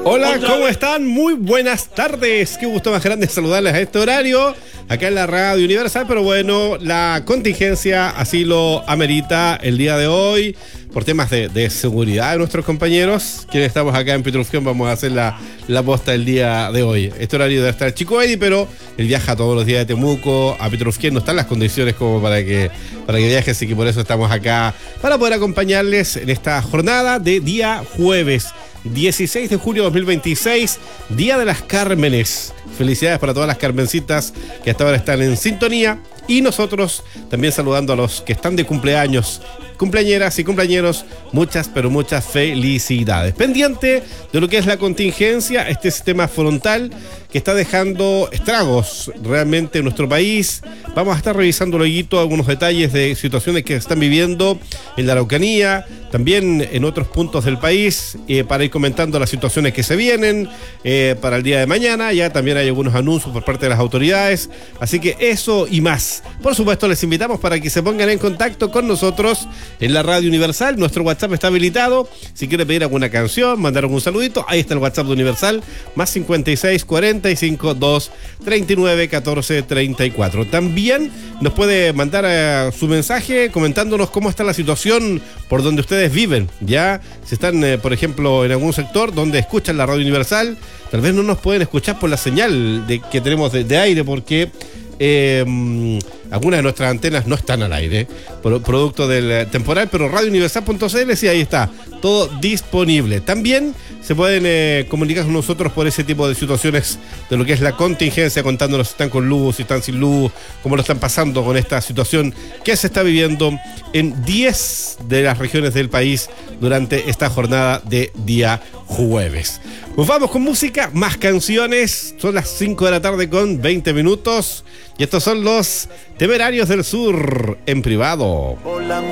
Hola, ¿cómo están? Muy buenas tardes. Qué gusto más grande saludarles a este horario, acá en la Radio Universal, pero bueno, la contingencia así lo amerita el día de hoy, por temas de seguridad de nuestros compañeros, quienes estamos acá en Petrufjón. Vamos a hacer la posta el día de hoy. Este horario debe estar Chico Eddy, pero él viaja todos los días de Temuco a Petrufjón. No están las condiciones como para que viaje, así que por eso estamos acá, para poder acompañarles en esta jornada de día jueves 16 de julio de 2026, Día de las Cármenes. Felicidades para todas las carmencitas que hasta ahora están en sintonía. Y nosotros también saludando a los que están de cumpleaños, cumpleañeras y cumpleañeros, muchas, pero muchas felicidades. Pendiente de lo que es la contingencia, este sistema frontal que está dejando estragos realmente en nuestro país. Vamos a estar revisando luego algunos detalles de situaciones que están viviendo en la Araucanía, también en otros puntos del país, para ir comentando las situaciones que se vienen para el día de mañana. Ya también hay algunos anuncios por parte de las autoridades, así que eso y más. Por supuesto, les invitamos para que se pongan en contacto con nosotros en la Radio Universal. Nuestro WhatsApp está habilitado. Si quiere pedir alguna canción, mandar algún saludito, ahí está el WhatsApp de Universal, más 56 45 2 39 14 34. También nos puede mandar su mensaje comentándonos cómo está la situación por donde ustedes viven. Ya, si están, por ejemplo, en algún sector donde escuchan la Radio Universal, tal vez no nos pueden escuchar por la señal que tenemos de aire, porque algunas de nuestras antenas no están al aire, producto del temporal, pero radiouniversal.cl sí, ahí está, todo disponible. También se pueden comunicar con nosotros por ese tipo de situaciones de lo que es la contingencia, contándonos si están con luz, si están sin luz, cómo lo están pasando con esta situación que se está viviendo en 10 de las regiones del país durante esta jornada de día jueves. Nos vamos con música, más canciones. Son las 5 de la tarde con 20 minutos. Y estos son los Temerarios del Sur en privado. Hola.